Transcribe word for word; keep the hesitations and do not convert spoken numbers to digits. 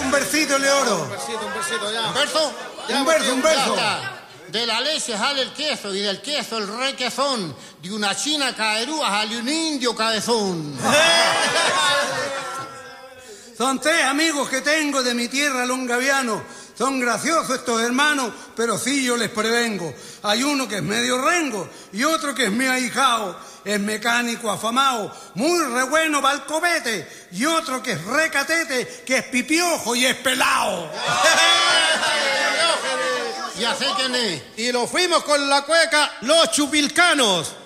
un versito le oro. Un versito, un versito, ya. ¿Un verso? Ya, un verso, un verso. Ya está. De la leche sale el queso y del queso el requesón. De una china caerúa sale un indio cabezón. Son tres amigos que tengo de mi tierra longaviano. Son graciosos estos hermanos, pero sí yo les prevengo. Hay uno que es medio rengo y otro que es mi ahijao. Es mecánico afamado, muy re bueno va el copete. Y otro que es recatete, que es pipiojo y es pelao. Ya sé quién es. Y lo fuimos con la cueca Los Chupilcanos.